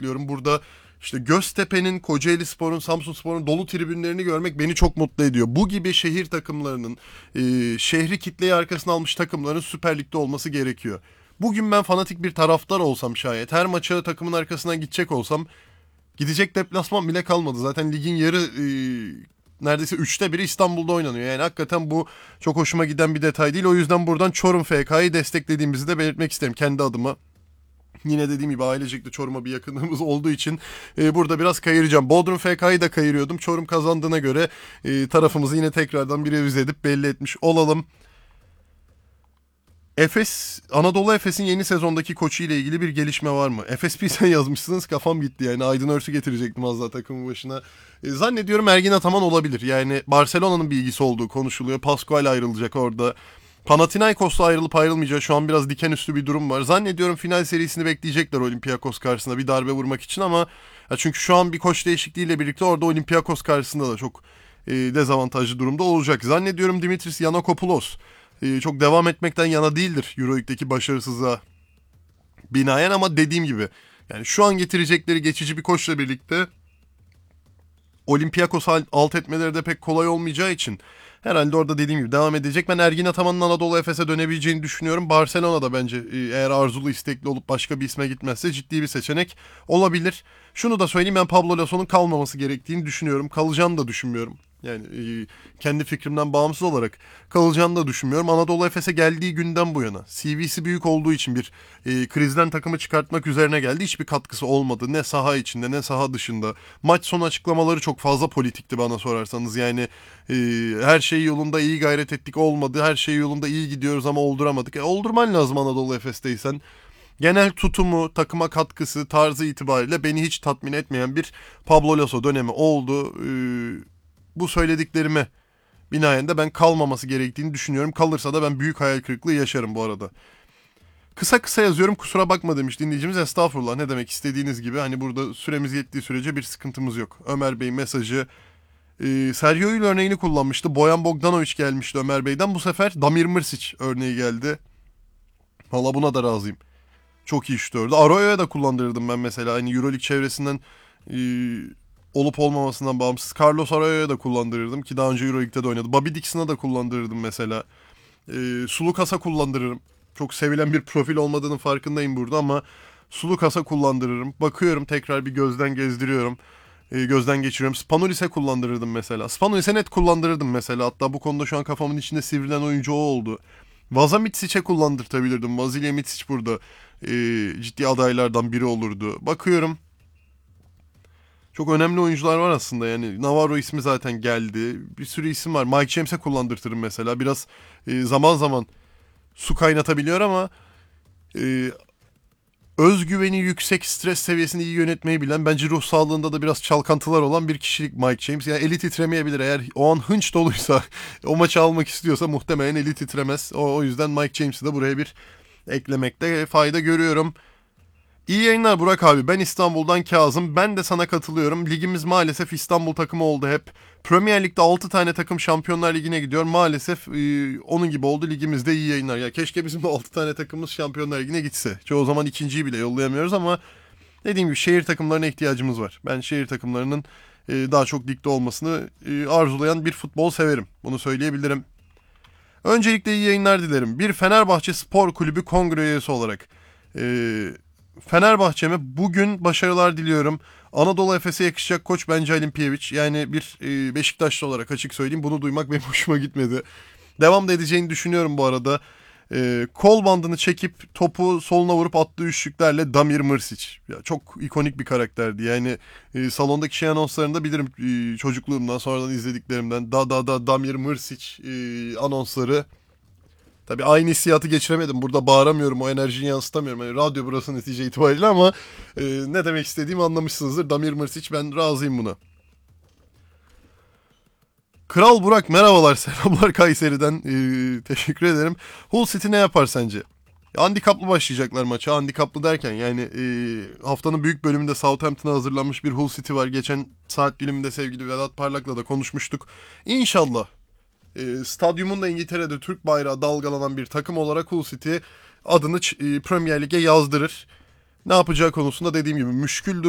bekliyorum. Burada işte Göztepe'nin, Kocaelispor'un, Samsunspor'un dolu tribünlerini görmek beni çok mutlu ediyor. Bu gibi şehir takımlarının, şehri kitleyi arkasına almış takımların Süper Lig'de olması gerekiyor. Bugün ben fanatik bir taraftar olsam şayet, her maça takımın arkasından gidecek olsam, gidecek deplasman bile kalmadı. Zaten ligin yarı neredeyse 1/3 İstanbul'da oynanıyor. Yani hakikaten bu çok hoşuma giden bir detay değil. O yüzden buradan Çorum FK'yı desteklediğimizi de belirtmek isterim kendi adıma. Yine dediğim gibi ailecek de Çorum'a bir yakınlığımız olduğu için burada biraz kayıracağım. Bodrum FK'yı da kayırıyordum. Çorum kazandığına göre tarafımızı yine tekrardan bir revize edip belli etmiş olalım. Anadolu Efes'in yeni sezondaki koçu ile ilgili bir gelişme var mı? Efes sen yazmışsınız, kafam gitti yani. Aydın Örsü getirecektim az daha takımın başına. Zannediyorum Ergin Ataman olabilir. Yani Barcelona'nın bir ilgisi olduğu konuşuluyor. Pascual ayrılacak orada. Panathinaikos'la ayrılıp ayrılmayacağı şu an biraz diken üstü bir durum var. Zannediyorum final serisini bekleyecekler Olympiakos karşısında bir darbe vurmak için ama çünkü şu an bir koç değişikliğiyle birlikte orada Olympiakos karşısında da çok dezavantajlı durumda olacak. Zannediyorum Dimitris Yanakopoulos çok devam etmekten yana değildir Euroleague'deki başarısızlığa binaen ama dediğim gibi yani şu an getirecekleri geçici bir koçla birlikte Olympiakos'u alt etmeleri de pek kolay olmayacağı için herhalde orada dediğim gibi devam edecek. Ben Ergin Ataman'ın Anadolu Efes'e dönebileceğini düşünüyorum. Barcelona da bence eğer arzulu istekli olup başka bir isme gitmezse ciddi bir seçenek olabilir. Şunu da söyleyeyim, ben Pablo Lasso'nun kalmaması gerektiğini düşünüyorum. Kalacağını da düşünmüyorum. Yani kendi fikrimden bağımsız olarak kalacağını da düşünmüyorum. Anadolu Efes'e geldiği günden bu yana CV'si büyük olduğu için bir krizden takımı çıkartmak üzerine geldi. Hiçbir katkısı olmadı. Ne saha içinde ne saha dışında. Maç sonu açıklamaları çok fazla politikti bana sorarsanız. Yani her şey yolunda, iyi gayret ettik, olmadı. Her şey yolunda, iyi gidiyoruz ama olduramadık. Oldurman lazım Anadolu Efes'teysen. Genel tutumu, takıma katkısı, tarzı itibariyle beni hiç tatmin etmeyen bir Pablo Lasso dönemi oldu. Bu söylediklerime binaen de ben kalmaması gerektiğini düşünüyorum. Kalırsa da ben büyük hayal kırıklığı yaşarım bu arada. Kısa kısa yazıyorum, kusura bakma demiş dinleyicimiz. Estağfurullah, ne demek, istediğiniz gibi. Hani burada süremiz yettiği sürece bir sıkıntımız yok. Ömer Bey mesajı Sergio Yul örneğini kullanmıştı. Boyan Bogdanovic gelmişti Ömer Bey'den. Bu sefer Damir Mrsic örneği geldi. Valla buna da razıyım. Çok iyi şutördü. Arroyo'ya da kullandırırdım ben mesela. Hani Euroleague çevresinden olup olmamasından bağımsız. Carlos Arroyo'ya da kullandırırdım ki daha önce Euroleague'de de oynadı. Bobby Dixon'a da kullandırırdım mesela. Sulukas'a kullandırırım. Çok sevilen bir profil olmadığının farkındayım burada ama Sulukas'a kullandırırım. Bakıyorum, tekrar bir gözden gezdiriyorum. Gözden geçiriyorum. Spanulis'e kullandırırdım mesela. Spanulis'e net kullandırırdım mesela. Hatta bu konuda şu an kafamın içinde sivrilen oyuncu o oldu. Vaza Mitsic'e kullandırtabilirdim. Vasilya Mitsic burada ciddi adaylardan biri olurdu. Bakıyorum. Çok önemli oyuncular var aslında. Yani Navarro ismi zaten geldi. Bir sürü isim var. Mike James'e kullandırtırım mesela. Biraz zaman zaman su kaynatabiliyor ama e, özgüveni yüksek, stres seviyesini iyi yönetmeyi bilen, bence ruh sağlığında da biraz çalkantılar olan bir kişilik Mike James. Yani eli titremeyebilir. Eğer o an hınç doluysa, o maçı almak istiyorsa muhtemelen eli titremez. O yüzden Mike James'i de buraya bir eklemekte fayda görüyorum. İyi yayınlar Burak abi. Ben İstanbul'dan Kazım. Ben de sana katılıyorum. Ligimiz maalesef İstanbul takımı oldu hep. Premier Lig'de 6 tane takım Şampiyonlar Ligi'ne gidiyor. Maalesef onun gibi oldu. Ligimizde iyi yayınlar. Ya keşke bizim de 6 tane takımımız Şampiyonlar Ligi'ne gitse. Çoğu zaman ikinciyi bile yollayamıyoruz ama dediğim gibi şehir takımlarına ihtiyacımız var. Ben şehir takımlarının daha çok ligde olmasını arzulayan bir futbol severim. Bunu söyleyebilirim. Öncelikle iyi yayınlar dilerim. Bir Fenerbahçe Spor Kulübü kongre üyesi olarak Fenerbahçe'me bugün başarılar diliyorum. Anadolu Efes'e yakışacak koç bence Halim Piyeviç. Yani bir Beşiktaşlı olarak açık söyleyeyim, bunu duymak benim hoşuma gitmedi. Devam da edeceğini düşünüyorum bu arada. Kol bandını çekip topu soluna vurup attığı üçlüklerle Damir Mrsic. Ya çok ikonik bir karakterdi. Yani salondaki şey anonslarını da bilirim çocukluğumdan, sonradan izlediklerimden. Damir Mrsic anonsları. Tabii aynı hissiyatı geçiremedim. Burada bağıramıyorum, o enerjiyi yansıtamıyorum. Yani radyo burası netice itibariyle ama ne demek istediğimi anlamışsınızdır. Damir Mrsic, ben razıyım buna. Kral Burak merhabalar, selamlar Kayseri'den. Teşekkür ederim. Hull City ne yapar sence? Handikaplı başlayacaklar maça. Handikaplı derken yani haftanın büyük bölümünde Southampton'a hazırlanmış bir Hull City var. Geçen saat diliminde sevgili Vedat Parlak'la da konuşmuştuk. İnşallah stadyumun da İngiltere'de Türk bayrağı dalgalanan bir takım olarak Hull City adını Premier Lig'e yazdırır. Ne yapacağı konusunda dediğim gibi müşküldür.